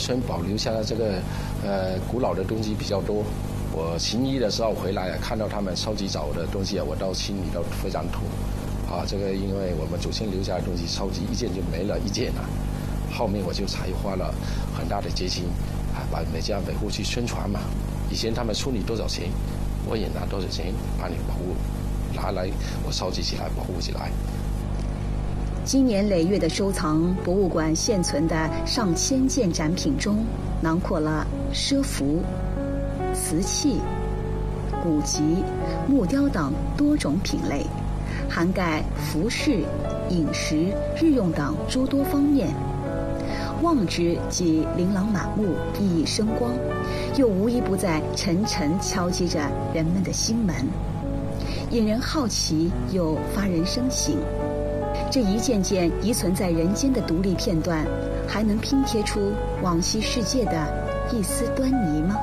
村保留下来这个古老的东西比较多。我行医的时候回来看到他们收集早的东西我到心里都非常痛。这个因为我们祖先留下的东西收集一件就没了一件了。后面我就才花了很大的决心把每家每户去宣传嘛。以前他们出你多少钱，我也拿多少钱把你保护拿来，我收集起来保护起来。 经年累月的收藏，博物馆现存的上千件展品中，囊括了赊服、瓷器、古籍、木雕等多种品类，涵盖服饰、饮食、日用等诸多方面。望之即琳琅满目，熠熠生光，又无一不在沉沉敲击着人们的心门，引人好奇又发人深省。这一件件遗存在人间的独立片段，还能拼贴出往昔世界的一丝端倪吗？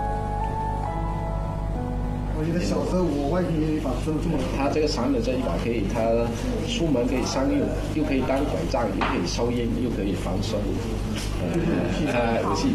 我记得小时候我外公有一把这么他这个长的这一把可以，他出门可以商用，又可以当拐杖，又可以收烟，又可以防身，武器。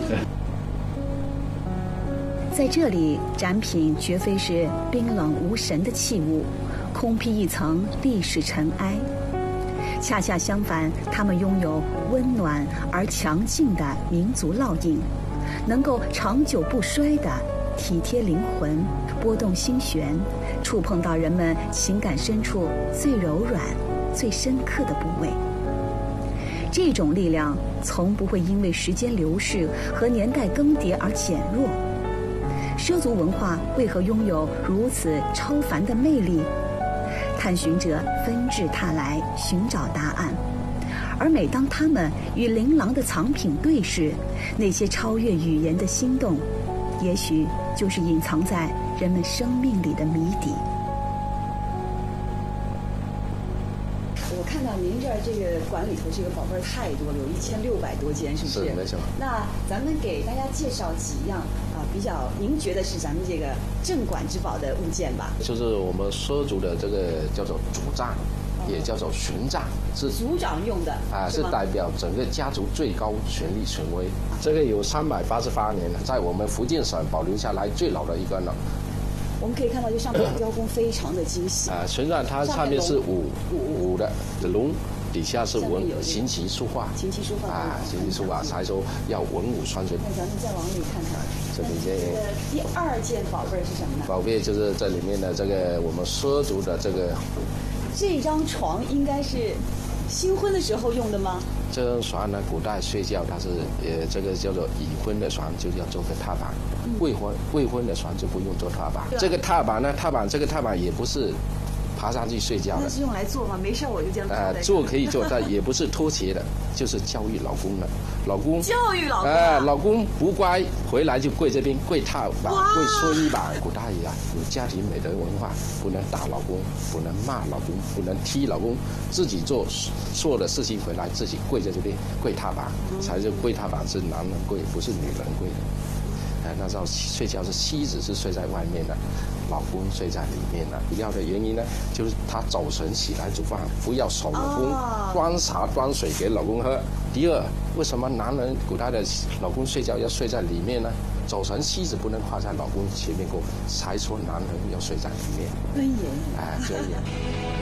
在这里，展品绝非是冰冷无神的器物，空披一层历史尘埃。恰恰相反，它们拥有温暖而强劲的民族烙印，能够长久不衰的体贴灵魂，拨动心弦，触碰到人们情感深处最柔软、最深刻的部位。这种力量从不会因为时间流逝和年代更迭而减弱。畲族文化为何拥有如此超凡的魅力？探寻者纷至沓来寻找答案，而每当他们与琳琅的藏品对视，那些超越语言的心动，也许就是隐藏在人们生命里的谜底。 我看到您这儿这个馆里头这个宝贝太多了，有1600多件，是不是？ 是，没错。 那咱们给大家介绍几样比较您觉得是咱们这个镇馆之宝的物件吧？ 就是我们畲族的这个叫做族杖，也叫做巡杖，是族长用的是代表整个家族最高权力权威。这个有388年了，在我们福建省保留下来最老的一个了。 我们可以看到，这上面的雕工非常的精细。 巡杖它上面是五的龙，底下是文琴棋书画。 琴棋书画琴棋书画才说要文武双全。 那咱们再往里看看， 这里面第2件宝贝是什么呢？ 宝贝就是这里面的这个我们畲族的这个。 这张床应该是新婚的时候用的吗？ 这张床呢，古代睡觉它是这个叫做已婚的床就要做个踏板，未婚的床就不用做踏板。这个踏板呢，这个踏板也不是爬上去睡觉的， 那是用来做吗？没事我就这样做可以做，但也不是拖鞋的，就是教育老公的。老公教育老公老公不乖，回来就跪这边，跪踏板，跪搓衣板。古代有家庭美德文化，不能打老公，不能骂老公，不能踢老公，自己做错的事情回来自己跪在这边跪踏板，才是跪踏板是男人跪，不是女人跪的。那时候睡觉是妻子是睡在外面的，老公睡在里面的。主要的原因呢，就是他早晨起来煮饭不要守老公，端茶端水给老公喝。第二，为什么男人古代的老公睡觉要睡在里面呢？早晨妻子不能跨在老公前面过，才说男人要睡在里面。 尊严， 尊严。